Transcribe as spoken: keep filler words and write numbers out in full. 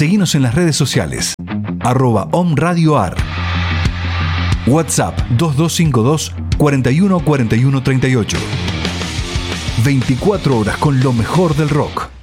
Seguinos en las redes sociales. Arroba Om Radio Ar. WhatsApp dos dos cinco dos, cuarenta y uno, cuarenta y uno, treinta y ocho. veinticuatro horas con lo mejor del rock.